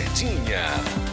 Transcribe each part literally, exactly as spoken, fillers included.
Verdinha.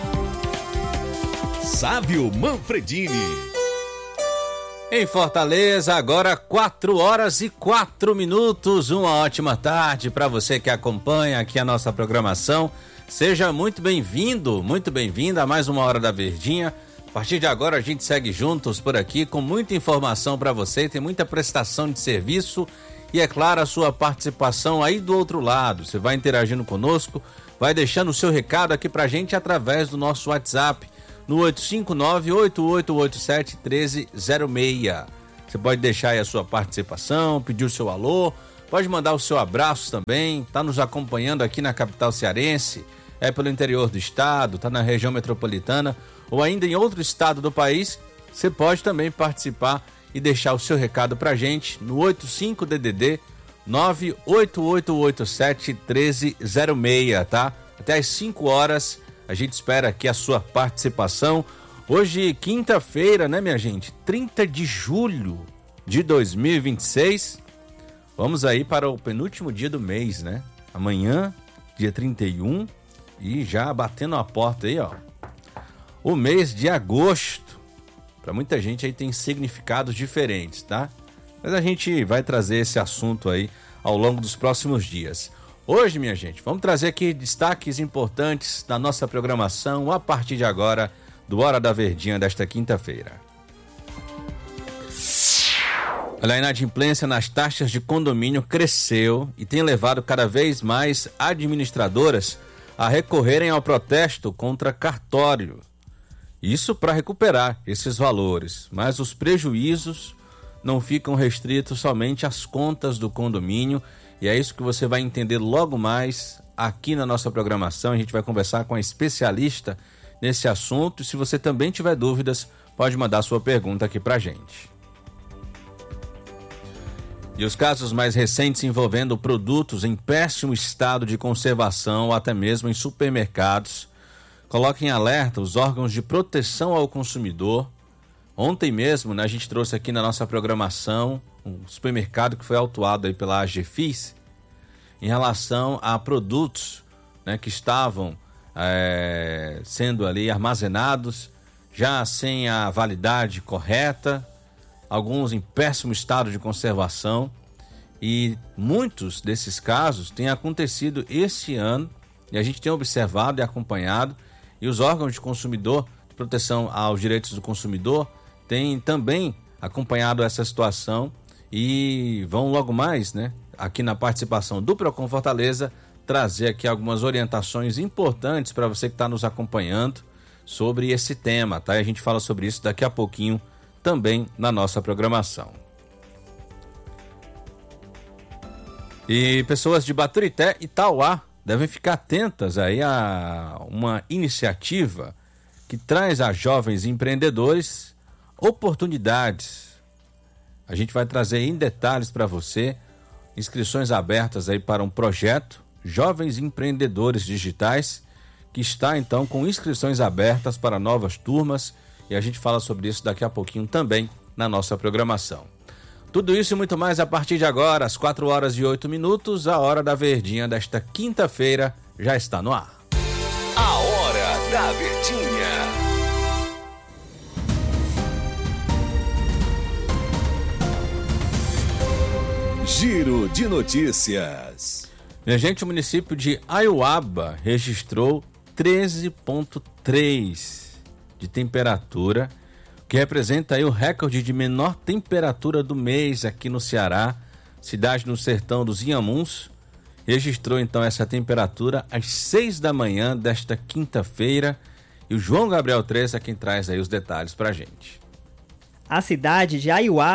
Sávio Manfredini. Em Fortaleza, agora quatro horas e quatro minutos. Uma ótima tarde para você que acompanha aqui a nossa programação. Seja muito bem-vindo, muito bem-vinda a mais uma Hora da Verdinha. A partir de agora a gente segue juntos por aqui com muita informação para você, tem muita prestação de serviço e, é claro, a sua participação aí do outro lado. Você vai interagindo conosco, vai deixando o seu recado aqui pra gente através do nosso WhatsApp no oito cinco nove, oito oito oito sete, um três zero seis. Você pode deixar aí a sua participação, pedir o seu alô, pode mandar o seu abraço também, tá nos acompanhando aqui na capital cearense, é pelo interior do estado, tá na região metropolitana ou ainda em outro estado do país. Você pode também participar e deixar o seu recado pra gente no oito cinco D D D nove oito oito oito sete, um três zero seis, tá? Até às cinco horas a gente espera aqui a sua participação. Hoje, quinta-feira, né, minha gente? trinta de julho de dois mil e vinte e seis. Vamos aí para o penúltimo dia do mês, né? Amanhã, dia trinta e um, e já batendo a porta aí, ó. O mês de agosto. Para muita gente aí tem significados diferentes, tá? Mas a gente vai trazer esse assunto aí ao longo dos próximos dias. Hoje, minha gente, vamos trazer aqui destaques importantes da nossa programação a partir de agora, do Hora da Verdinha desta quinta-feira. Olha, a inadimplência nas taxas de condomínio cresceu e tem levado cada vez mais administradoras a recorrerem ao protesto contra cartório. Isso para recuperar esses valores, mas os prejuízos não ficam restritos somente às contas do condomínio, e é isso que você vai entender logo mais aqui na nossa programação. A gente vai conversar com a especialista nesse assunto, e se você também tiver dúvidas, pode mandar sua pergunta aqui pra gente. E os casos mais recentes envolvendo produtos em péssimo estado de conservação ou até mesmo em supermercados colocam em alerta os órgãos de proteção ao consumidor. Ontem mesmo, né, a gente trouxe aqui na nossa programação um supermercado que foi autuado aí pela AGFIS em relação a produtos, né, que estavam é, sendo ali armazenados já sem a validade correta, alguns em péssimo estado de conservação, e muitos desses casos têm acontecido esse ano e a gente tem observado e acompanhado, e os órgãos de consumidor, de proteção aos direitos do consumidor, têm também acompanhado essa situação e vão logo mais, né, aqui na participação do Procon Fortaleza, trazer aqui algumas orientações importantes para você que está nos acompanhando sobre esse tema, tá? E a gente fala sobre isso daqui a pouquinho também na nossa programação. E pessoas de Baturité e Tauá devem ficar atentas aí a uma iniciativa que traz a jovens empreendedores oportunidades. A gente vai trazer em detalhes para você inscrições abertas aí para um projeto Jovens Empreendedores Digitais, que está então com inscrições abertas para novas turmas, e a gente fala sobre isso daqui a pouquinho também na nossa programação. Tudo isso e muito mais a partir de agora, às quatro horas e oito minutos, a Hora da Verdinha desta quinta-feira já está no ar. A Hora da Verdinha. Giro de notícias. Minha gente, o município de Aiuaba registrou treze vírgula três de temperatura, que representa aí o recorde de menor temperatura do mês aqui no Ceará. Cidade no sertão dos Inhamuns registrou então essa temperatura às seis da manhã desta quinta-feira, e o João Gabriel Três é quem traz aí os detalhes pra gente. A cidade de Aiuaba